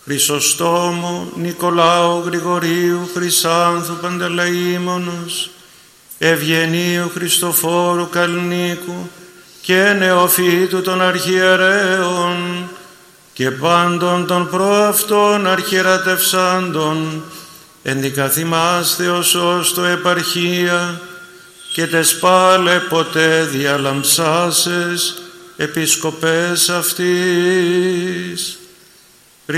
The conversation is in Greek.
Χρυσοστόμου, Νικολάου, Γρηγορίου, Χρυσάνθου, Παντελεήμονος, Ευγενίου, Χριστοφόρου, Καλνίκου και Νεοφύτου των αρχιερέων και πάντων των προαυτών αρχιερατευσάντων, ενδικαθημάστε ως το επαρχία και τες πάλε ποτέ διαλαμψάσες επισκοπές αυτής.